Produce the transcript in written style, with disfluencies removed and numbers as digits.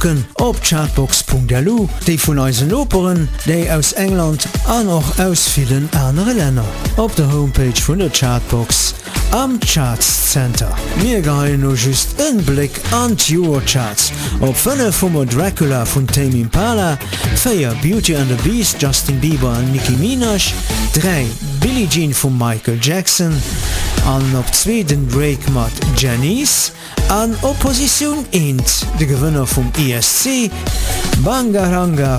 kucken op chartbox.lu, déi vun eisen Operen, déi aus England an och aus vielen andere Länder. Op der Homepage vun der Chartbox am Charts Center. Mir geheien no just en Blick an d'Eurocharts. Op 5 vummer Dracula vun Tame Impala, 4 Beauty and the Beast, Justin Bieber an Nicki Minaj, 3 Billie Jean vum Michael Jackson, an op 2 den Drake mat Janice, an Opposition Int, de Gewinner vum ESC, Bangaranga